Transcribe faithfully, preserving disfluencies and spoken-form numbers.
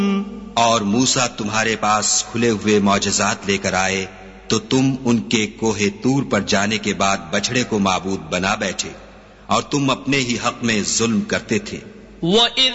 और मूसा तुम्हारे पास खुले हुए मौजज़ात लेकर आए तो तुम उनके कोहे तूर पर जाने के बाद बछड़े को माबूद बना बैठे और तुम अपने ही हक में जुल्म करते थे।